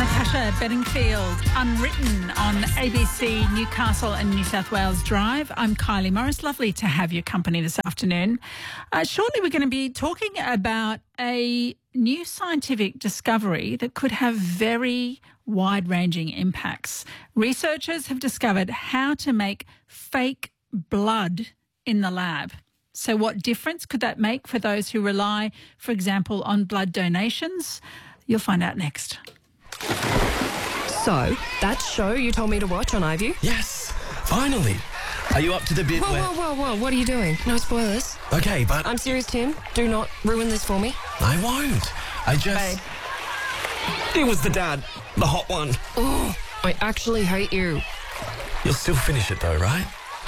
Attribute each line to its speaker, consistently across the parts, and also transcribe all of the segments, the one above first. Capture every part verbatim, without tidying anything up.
Speaker 1: Natasha Bedingfield, Unwritten on A B C Newcastle and New South Wales Drive. I'm Kylie Morris. Lovely to have your company this afternoon. Uh, shortly we're going to be talking about a new scientific discovery that could have very wide-ranging impacts. Researchers have discovered how to make fake blood in the lab. So what difference could that make for those who rely, for example, on blood donations? You'll find out next.
Speaker 2: So, that show you told me to watch on iView?
Speaker 3: Yes, finally. Are you up to the bit
Speaker 2: Whoa,
Speaker 3: where...
Speaker 2: whoa, whoa, whoa, what are you doing? No spoilers.
Speaker 3: Okay, but...
Speaker 2: I'm serious, Tim. Do not ruin this for me.
Speaker 3: I won't. I just...
Speaker 2: Babe.
Speaker 3: It was the dad. The hot one.
Speaker 2: Oh, I actually hate you.
Speaker 3: You'll still finish it though, right?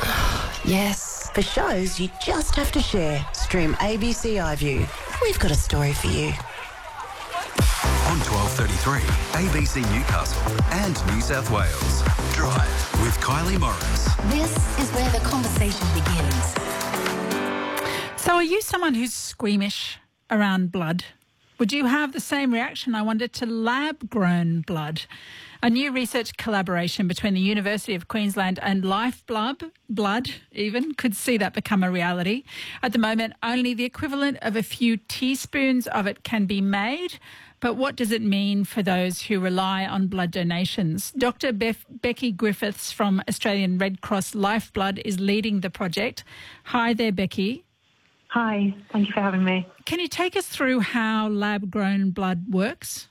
Speaker 2: Yes.
Speaker 4: For shows you just have to share. Stream A B C iView. We've got a story for you.
Speaker 5: On twelve thirty-three, A B C Newcastle and New South Wales. Drive with Kylie Morris.
Speaker 6: This is where the conversation begins.
Speaker 1: So are you someone who's squeamish around blood? Would you have the same reaction, I wonder, to lab-grown blood? A new research collaboration between the University of Queensland and Lifeblood, blood even, could see that become a reality. At the moment, only the equivalent of a few teaspoons of it can be made. But what does it mean for those who rely on blood donations? Doctor Bef- Becky Griffiths from Australian Red Cross Lifeblood is leading the project. Hi there, Becky.
Speaker 7: Hi, thank you for having me.
Speaker 1: Can you take us through how lab-grown blood works?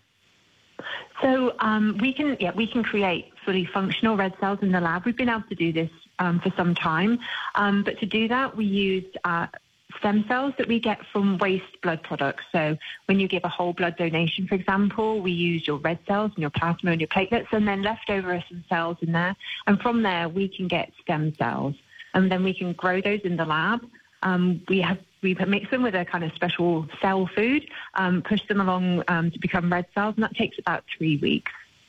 Speaker 7: So um, we can, yeah, we can create fully functional red cells in the lab. We've been able to do this um, for some time, um, but to do that, we used uh, stem cells that we get from waste blood products. So when you give a whole blood donation, for example, we use your red cells and your plasma and your platelets, and then left over are some cells in there, and from there we can get stem cells, and then we can grow those in the lab. Um, we have we mix them with a kind of special cell food, um, push them along um, to become red cells, and that takes about three weeks.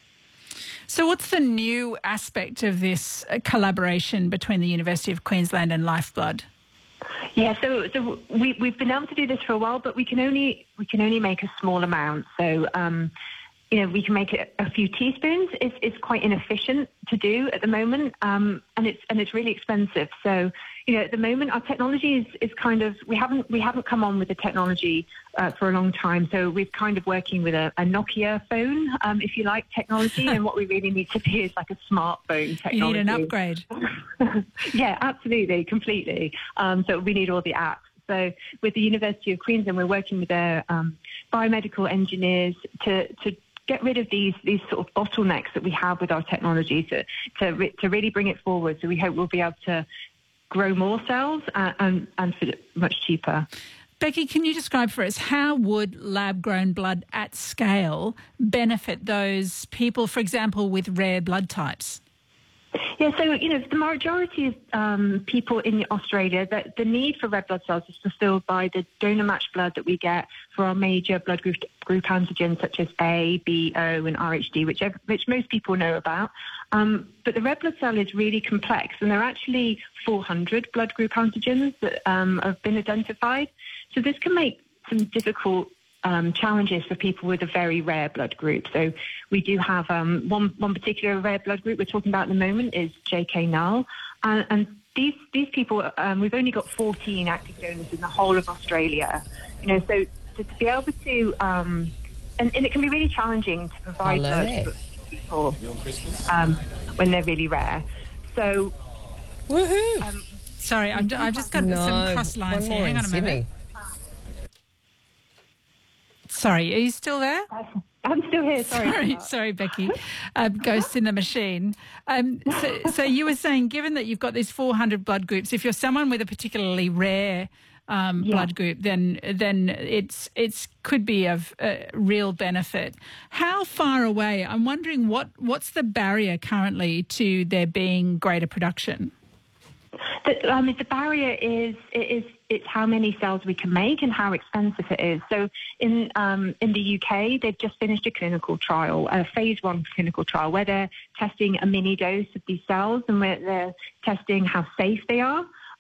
Speaker 1: So what's the new aspect of this uh, collaboration between the University of Queensland and Lifeblood?
Speaker 7: Yeah, so so we we've been able to do this for a while, but we can only we can only make a small amount. So um, you know, we can make it a few teaspoons. It's it's quite inefficient to do at the moment, um, and it's and it's really expensive. So you know, at the moment, our technology is, is kind of we haven't we haven't come on with the technology uh, for a long time. So we're kind of working with a, a Nokia phone, um, if you like, technology. And what we really need to be is like a smartphone technology.
Speaker 1: You need an upgrade.
Speaker 7: Yeah, absolutely, completely. Um, so we need all the apps. So with the University of Queensland, we're working with their um, biomedical engineers to to get rid of these these sort of bottlenecks that we have with our technology to to re- to really bring it forward. So we hope we'll be able to grow more cells and, and, and for much cheaper.
Speaker 1: Becky, can you describe for us how would lab-grown blood at scale benefit those people, for example, with rare blood types?
Speaker 7: Yeah, so, you know, the majority of um, people in Australia, the, the need for red blood cells is fulfilled by the donor-matched blood that we get for our major blood group, group antigens such as A, B, O and R H D, which, which most people know about. Um, but the red blood cell is really complex, and there are actually four hundred blood group antigens that um, have been identified. So this can make some difficult Um, challenges for people with a very rare blood group. So we do have um, one one particular rare blood group we're talking about at the moment is J K null, and, and these these people um, we've only got fourteen active donors in the whole of Australia. You know, so to, to be able to um, and, and it can be really challenging to provide blood for people um, when they're really rare. So,
Speaker 2: woohoo!
Speaker 1: Um, Sorry, I'm, I've just got
Speaker 2: no,
Speaker 1: some cross lines here. Hang on a
Speaker 2: Sydney.
Speaker 1: minute. Sorry, are you still there?
Speaker 7: I'm still here, sorry.
Speaker 1: Sorry, sorry Becky. Um, ghost in the machine. Um, so, so you were saying, given that you've got these four hundred blood groups, if you're someone with a particularly rare um,
Speaker 7: Yeah.
Speaker 1: blood group, then then it's it's could be of uh, real benefit. How far away? I'm wondering what what's the barrier currently to there being greater production?
Speaker 7: The, um, the barrier is is it's how many cells we can make and how expensive it is. So in um, in the U K, they've just finished a clinical trial, a phase one clinical trial, where they're testing a mini dose of these cells and where they're testing how safe they are.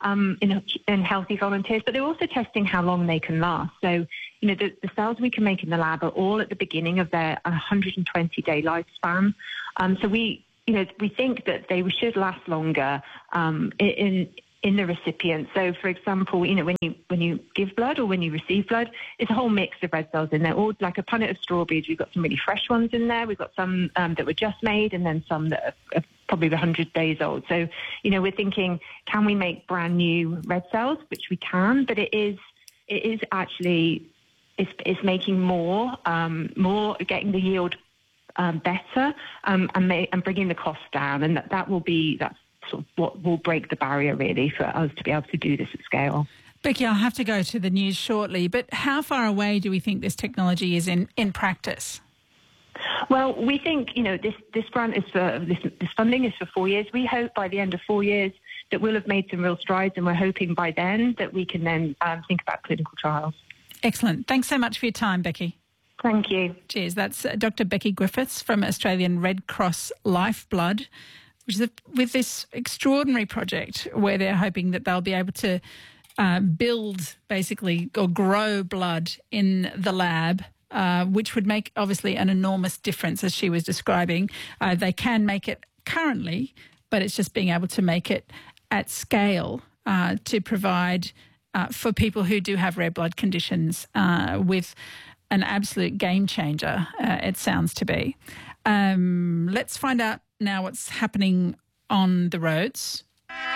Speaker 7: um, in, in healthy volunteers, but they're also testing how long they can last. So, you know, the, the cells we can make in the lab are all at the beginning of their one hundred twenty day lifespan. Um, so we, you know, we think that they should last longer um, in in the recipient. So, for example, you know, when you when you give blood or when you receive blood, it's a whole mix of red cells in there, all like a punnet of strawberries. We've got some really fresh ones in there. We've got some um, that were just made, and then some that are, are probably one hundred days old. So, you know, we're thinking, can we make brand new red cells? Which we can, but it is it is actually it's, it's making more um, more getting the yield um, better um, and ma- and bringing the cost down, and that, that will be that's. Sort of what will break the barrier, really, for us to be able to do this at scale.
Speaker 1: Becky, I'll have to go to the news shortly, but how far away do we think this technology is in, in practice?
Speaker 7: Well, we think, you know, this, this grant is for, this, this funding is for four years. We hope by the end of four years that we'll have made some real strides, and we're hoping by then that we can then um, think about clinical trials. Excellent.
Speaker 1: Thanks so much for your time, Becky.
Speaker 7: Thank you.
Speaker 1: Cheers. That's uh, Doctor Becky Griffiths from Australian Red Cross Lifeblood, which is a, with this extraordinary project where they're hoping that they'll be able to uh, build basically or grow blood in the lab, uh, which would make obviously an enormous difference, as she was describing. Uh, they can make it currently, but it's just being able to make it at scale uh, to provide uh, for people who do have rare blood conditions uh, with an absolute game changer, uh, it sounds to be. Um, let's find out now what's happening on the roads.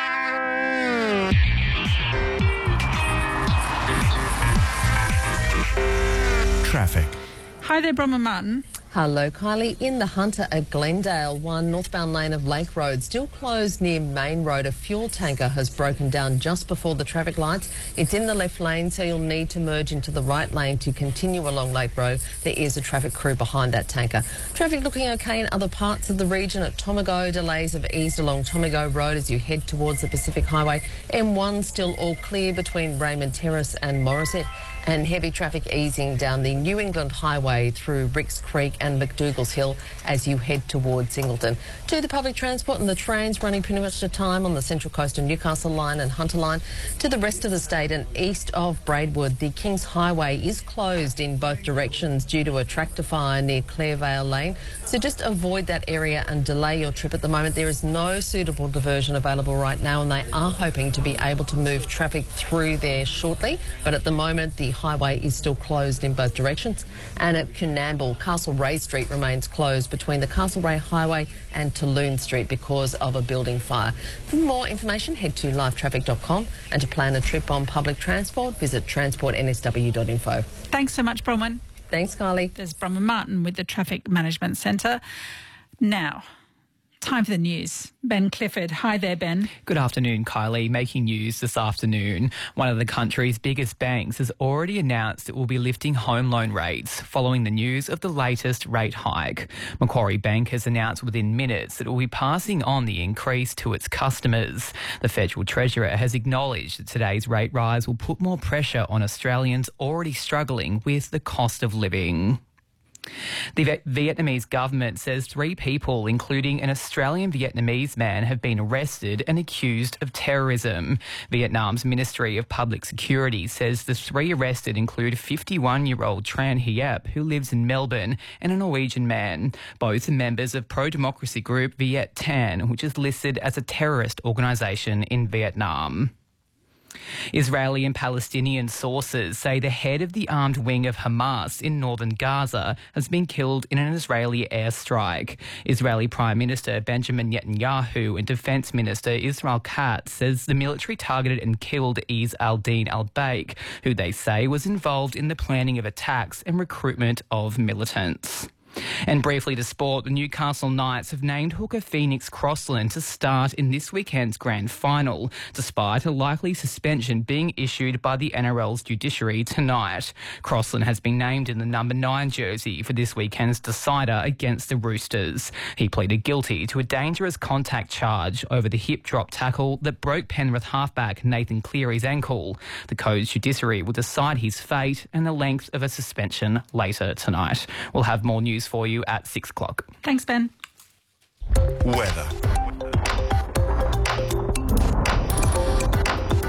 Speaker 8: Traffic.
Speaker 1: Hi there, Bronwyn Martin.
Speaker 9: Hello, Kylie. In the Hunter at Glendale, one northbound lane of Lake Road still closed near Main Road. A fuel tanker has broken down just before the traffic lights. It's in the left lane, so you'll need to merge into the right lane to continue along Lake Road. There is a traffic crew behind that tanker. Traffic looking okay in other parts of the region. At Tomago, delays have eased along Tomago Road as you head towards the Pacific Highway. M one still all clear between Raymond Terrace and Morisset. And heavy traffic easing down the New England Highway through Ricks Creek and McDougall's Hill as you head towards Singleton. To the public transport and the trains running pretty much to time on the Central Coast and Newcastle line and Hunter line. To the rest of the state and east of Braidwood, the Kings Highway is closed in both directions due to a tractor fire near Clairvale Lane. So just avoid that area and delay your trip at the moment. There is no suitable diversion available right now, and they are hoping to be able to move traffic through there shortly. But at the moment, the highway is still closed in both directions. And at Coonamble, Castlereagh Street remains closed between the Castlereagh Highway and Tulloon Street because of a building fire. For more information, head to live traffic dot com, and to plan a trip on public transport, visit transport n s w dot info.
Speaker 1: Thanks so much, Bronwyn.
Speaker 9: Thanks, Kylie.
Speaker 1: There's Bronwyn Martin with the Traffic Management Centre. Now, time for the news. Ben Clifford. Hi there, Ben.
Speaker 10: Good afternoon, Kylie. Making news this afternoon. One of the country's biggest banks has already announced it will be lifting home loan rates following the news of the latest rate hike. Macquarie Bank has announced within minutes that it will be passing on the increase to its customers. The Federal Treasurer has acknowledged that today's rate rise will put more pressure on Australians already struggling with the cost of living. The Vietnamese government says three people, including an Australian Vietnamese man, have been arrested and accused of terrorism. Vietnam's Ministry of Public Security says the three arrested include fifty-one-year-old Tran Hiep, who lives in Melbourne, and a Norwegian man. Both are members of pro-democracy group Viet Thanh, which is listed as a terrorist organisation in Vietnam. Israeli and Palestinian sources say the head of the armed wing of Hamas in northern Gaza has been killed in an Israeli airstrike. Israeli Prime Minister Benjamin Netanyahu and Defence Minister Israel Katz says the military targeted and killed Izz al-Din al-Baik, who they say was involved in the planning of attacks and recruitment of militants. And briefly to sport, the Newcastle Knights have named hooker Phoenix Crossland to start in this weekend's grand final, despite a likely suspension being issued by the N R L's judiciary tonight. Crossland has been named in the number nine jersey for this weekend's decider against the Roosters. He pleaded guilty to a dangerous contact charge over the hip drop tackle that broke Penrith halfback Nathan Cleary's ankle. The Codes judiciary will decide his fate and the length of a suspension later tonight. We'll have more news for you at six o'clock.
Speaker 1: Thanks, Ben.
Speaker 8: Weather.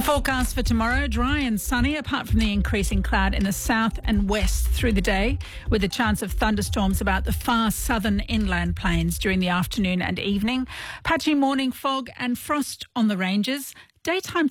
Speaker 1: forecast for tomorrow, dry and sunny, apart from the increasing cloud in the south and west through the day, with a chance of thunderstorms about the far southern inland plains during the afternoon and evening. Patchy morning fog and frost on the ranges. Daytime